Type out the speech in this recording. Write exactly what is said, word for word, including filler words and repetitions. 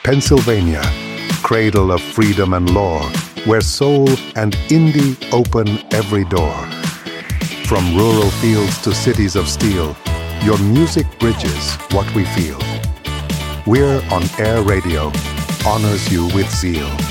Pennsylvania, cradle of freedom and lore, where soul and indie open every door. From rural fields to cities of steel, your music bridges what we feel. We're on Air Radio, honors you with zeal.